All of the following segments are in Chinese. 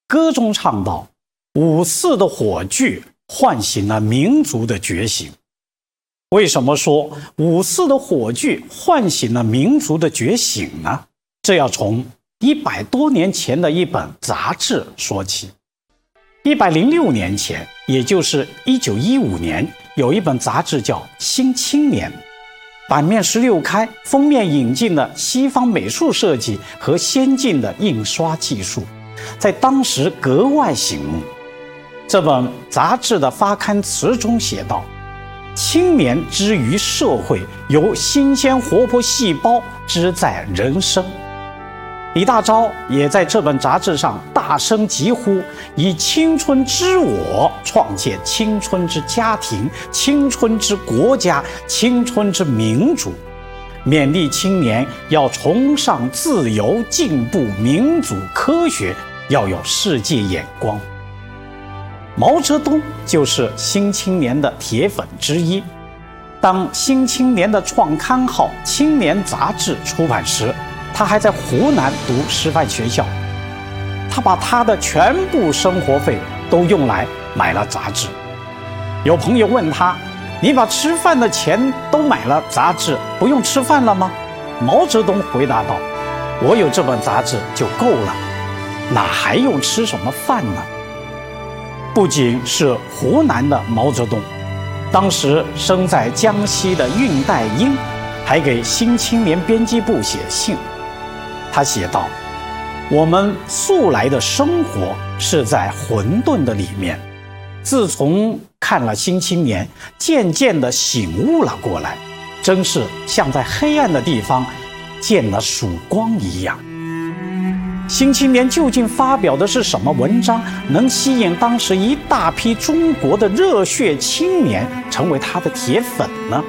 歌中唱道：“5·4的火炬唤醒了民族的觉醒。”为什么说5·4的火炬唤醒了民族的觉醒呢？这要从100多年前的一本杂志说起。106年前，也就是1915年，有一本杂志叫《新青年》，版面16开，封面引进了西方美术设计和先进的印刷技术，在当时格外醒目。这本杂志的发刊词中写道：“青年之于社会，由新鲜活泼细胞之在人生。”李大钊也在这本杂志上大声疾呼，以青春之我创建青春之家庭、青春之国家、青春之民主，勉励青年要崇尚自由、进步、民主、科学，要有世界眼光。毛泽东就是《新青年》的铁粉之一。当《新青年》的创刊号《青年》杂志出版时，他还在湖南读师范学校。他把他的全部生活费都用来买了杂志。有朋友问他：“你把吃饭的钱都买了杂志，不用吃饭了吗？”毛泽东回答道：“我有这本杂志就够了，哪还用吃什么饭呢？”不仅是湖南的毛泽东，当时生在江西的恽代英还给《新青年》编辑部写信。他写道：“我们素来的生活是在混沌的里面，自从看了《新青年》，渐渐地醒悟了过来，真是像在黑暗的地方见了曙光一样。”《新青年》究竟发表的是什么文章，能吸引当时一大批中国的热血青年成为他的铁粉呢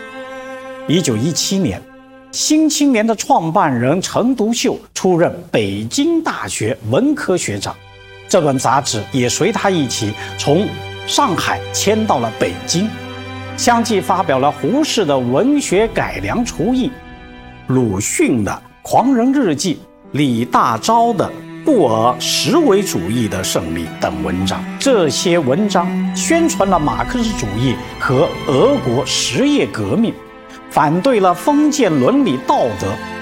？1917年，《新青年》的创办人陈独秀出任北京大学文科学长，这本杂志也随他一起从上海迁到了北京，相继发表了胡适的文学改良刍议、鲁迅的《狂人日记》、李大钊的《布尔什维主义的胜利》等文章。这些文章宣传了马克思主义和俄国实业革命，反对了封建伦理道德，